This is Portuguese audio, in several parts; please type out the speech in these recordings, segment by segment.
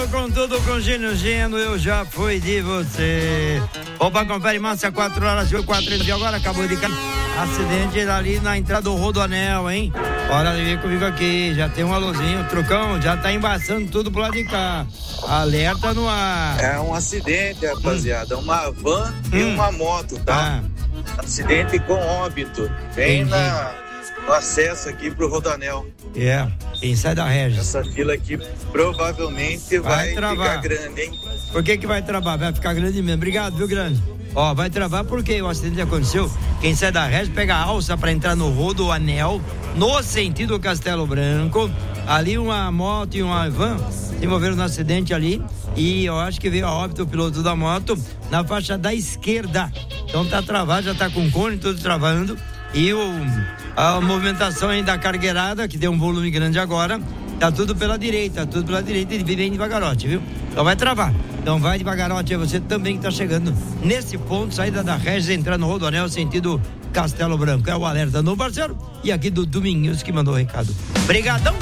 Com tudo com Gino, eu já fui de você. Opa, confere massa, 4 horas e 4 de agora, acabou de cair. Acidente ali na entrada do Rodoanel, hein? Hora de vir comigo aqui, já tem um alôzinho, Trucão, já tá embaçando tudo pro lado de cá. Alerta no ar. É um acidente, rapaziada, uma van e uma moto, tá? Acidente com óbito, bem no acesso aqui pro Rodoanel. Quem sai da Regis. Essa fila aqui provavelmente vai ficar grande, hein? Por que vai travar? Vai ficar grande mesmo. Obrigado, viu, grande? Ó, vai travar porque o acidente aconteceu. Quem sai da Regis pega a alça pra entrar no Rodoanel, no sentido Castelo Branco. Ali uma moto e uma van se envolveram no acidente ali. E eu acho que veio a óbito o piloto da moto na faixa da esquerda. Então tá travado, já tá com o cone tudo travando. E a movimentação ainda da cargueirada, que deu um volume grande agora, tá tudo pela direita e vem devagarote, viu? Então vai travar. Então vai devagarote, é você também que tá chegando nesse ponto, saída da Regis, entrando no Rodoanel, sentido Castelo Branco. É o alerta no parceiro e aqui do Dominguinhos que mandou o recado. Brigadão!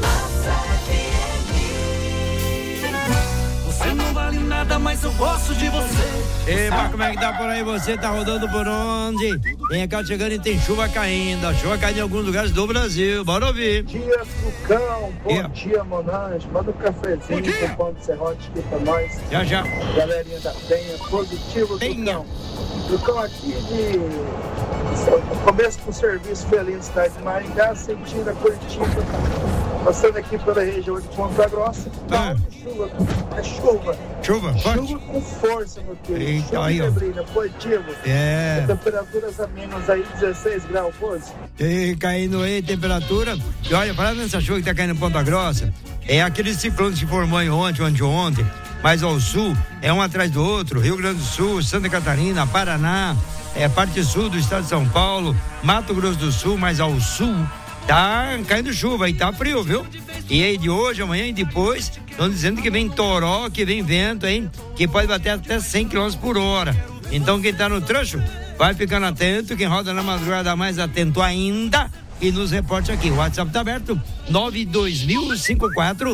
Você não vale nada, mas eu gosto de você. Epa, como é que tá por aí? Você tá rodando por onde? Tem cá chegando e tem chuva caindo. A chuva caindo em alguns lugares do Brasil. Bora ouvir. Bom dia, Trucão. Bom dia, Monange. Manda um cafezinho com pão de serrote aqui pra nós. Já. Galerinha da Penha, positivo, Trucão. Trucão aqui de começo pro serviço feliz, tá? De Maringá, sentindo a Curitiba. Passando aqui pela região de Ponta Grossa. Chuva. É chuva. Chuva, forte. Chuva com força, meu querido. Eita, chuva aí, ó. neblina, positivo. Temperaturas a menos aí, 16 graus, pose. E caindo aí, temperatura. E olha, parando nessa chuva que tá caindo em Ponta Grossa, é aquele ciclone que se formou ontem, mais ao sul, é um atrás do outro, Rio Grande do Sul, Santa Catarina, Paraná, parte sul do estado de São Paulo, Mato Grosso do Sul, mais ao sul, tá caindo chuva e tá frio, viu? E aí de hoje, amanhã e depois, estão dizendo que vem toró, que vem vento, hein? Que pode bater até 100 km por hora. Então quem tá no trecho, vai ficando atento, quem roda na madrugada mais atento ainda, e nos reporte aqui. O WhatsApp tá aberto, 9205454.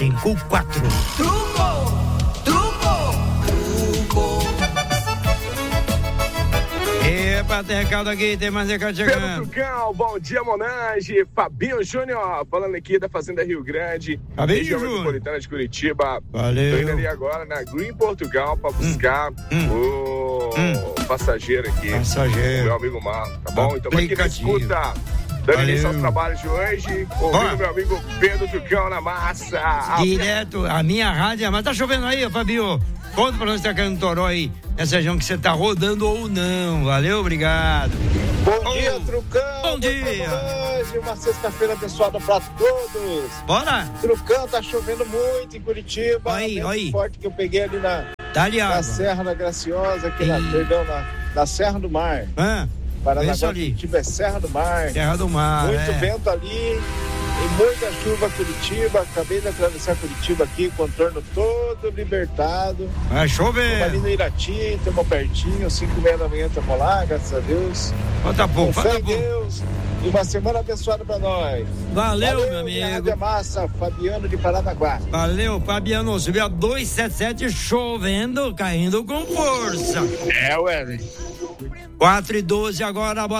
Epa, tem recado aqui, tem mais recado chegando. Trucão, bom dia, Monange. Fabinho Júnior, falando aqui da Fazenda Rio Grande, região metropolitana de Curitiba. Valeu. Tô indo ali agora na Green Portugal pra buscar o passageiro aqui. O meu amigo Marlon, tá bom? Então aqui na escuta, dando início aos trabalhos de hoje, ouvindo meu amigo Pedro Trucão na massa. Direto, a minha rádio, mas tá chovendo aí, Fabinho? Conta pra nós se tá caindo toró aí, nessa região que você tá rodando ou não. Valeu, obrigado. Bom dia, Trucão. Bom dia. Uma sexta-feira abençoada pra todos. Bora. Trucão, tá chovendo muito em Curitiba. Aí. Forte que eu peguei ali na Serra da Graciosa, aqui na Serra do Mar. Paranaguá, Curitiba é Serra do Mar. Serra do Mar. Muito vento ali. E muita chuva Curitiba, acabei de atravessar Curitiba aqui, contorno todo libertado. Vai chover. Estamos ali no Irati, estamos pertinho, 5h30 da manhã estamos lá, graças a Deus. Falta pouco, falta pouco. Deus. E uma semana abençoada pra nós. Valeu, meu amigo. Rádio Massa, Fabiano de Paranaguá. Valeu, Fabiano. Subiu a 277, chovendo, caindo com força. Wesley. 4:12 agora,